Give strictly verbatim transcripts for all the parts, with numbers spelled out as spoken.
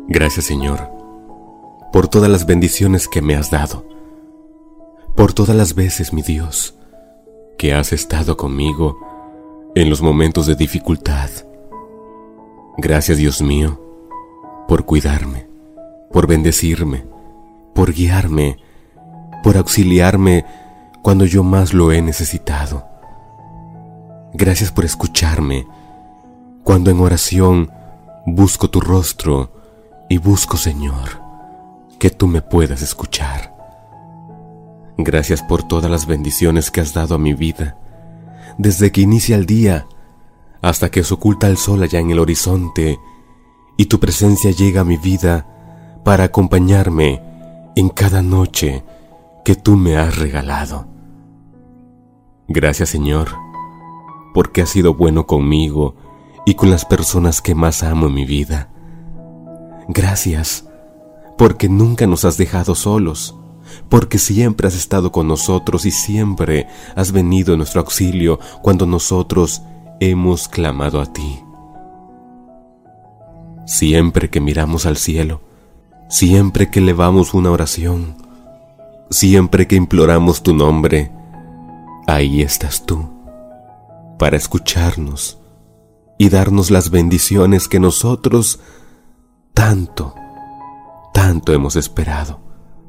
Gracias, Señor, por todas las bendiciones que me has dado, por todas las veces, mi Dios, que has estado conmigo en los momentos de dificultad. Gracias, Dios mío, por cuidarme, por bendecirme, por guiarme, por auxiliarme cuando yo más lo he necesitado. Gracias por escucharme cuando en oración busco tu rostro y busco, Señor, que tú me puedas escuchar. Gracias por todas las bendiciones que has dado a mi vida, desde que inicia el día hasta que se oculta el sol allá en el horizonte y tu presencia llega a mi vida para acompañarme en cada noche que tú me has regalado. Gracias, Señor, porque has sido bueno conmigo y con las personas que más amo en mi vida. Gracias, porque nunca nos has dejado solos, porque siempre has estado con nosotros y siempre has venido en nuestro auxilio cuando nosotros hemos clamado a ti. Siempre que miramos al cielo, siempre que elevamos una oración, siempre que imploramos tu nombre, ahí estás tú, para escucharnos y darnos las bendiciones que nosotros tanto, tanto hemos esperado.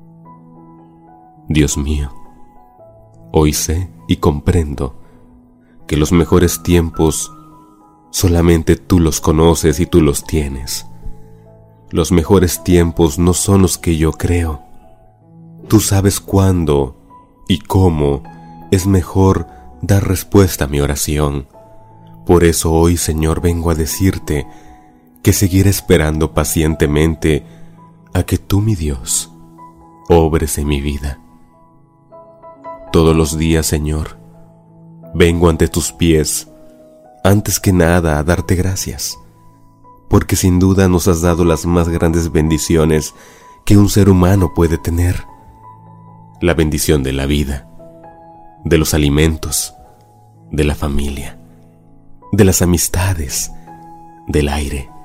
Dios mío, hoy sé y comprendo que los mejores tiempos solamente tú los conoces y tú los tienes. Los mejores tiempos no son los que yo creo. Tú sabes cuándo y cómo es mejor dar respuesta a mi oración. Por eso hoy, Señor, vengo a decirte que seguiré esperando pacientemente a que tú, mi Dios, obres en mi vida. Todos los días, Señor, vengo ante tus pies, antes que nada a darte gracias, porque sin duda nos has dado las más grandes bendiciones que un ser humano puede tener. La bendición de la vida, de los alimentos, de la familia, de las amistades, del aire.